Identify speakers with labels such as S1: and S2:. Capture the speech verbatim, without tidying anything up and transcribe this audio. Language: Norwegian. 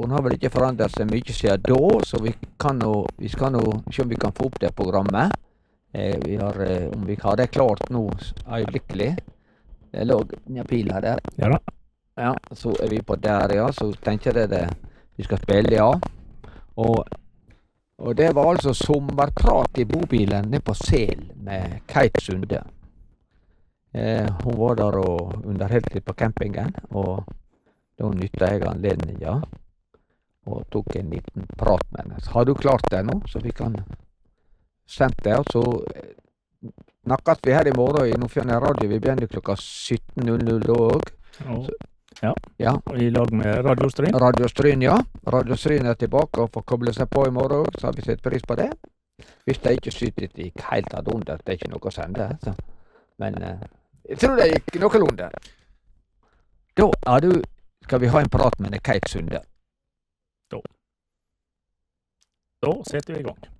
S1: Temperaturen har vel ikke forandret seg mye siden da, så vi kan nå, vi skal nå se om vi kan få opp det programmet. Eh, vi har, eh, om vi har det klart nå øyeblikkelig. Det lå en pil her der.
S2: Ja da.
S1: Ja, så er vi på der, ja. Så tenker jeg det vi skal spille, ja. Og, og det var altså sommerprat i bobilen nede på Sel med Kate Sunde. Eh, hun var der og underholdt litt på campingen, og da nytta jeg anledningen og tok en liten prat med henne. Så har du klart det nå, så vi kan sende det, og så snakkes vi her i morgen i Nordfjordeid Radio. Vi begynner klokka sytten null null da òg.
S2: Ja.
S1: Ja.
S2: Og i lag med Radio Stryn.
S1: Radio Stryn, ja. Radio Stryn er tilbake og får koble seg på i morgen òg, så har vi sett pris på det. Hvis det ikke sytet gikk helt ad under, det er ikke noe å sende. Så. Men eh, jeg tror det gikk noenlunde. Da er du, skal vi ha en prat med Kate Sunde.
S2: Da. Da setter vi i gang.